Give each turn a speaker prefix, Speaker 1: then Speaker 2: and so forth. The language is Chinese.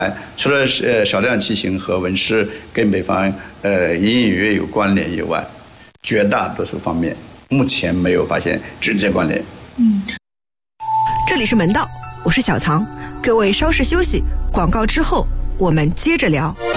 Speaker 1: 除了少量骑行和纹饰跟北方隐隐约约有关联以外，绝大多数方面目前没有发现直接关联。
Speaker 2: 这里是门道，我是小藏，各位稍事休息，广告之后我们接着聊。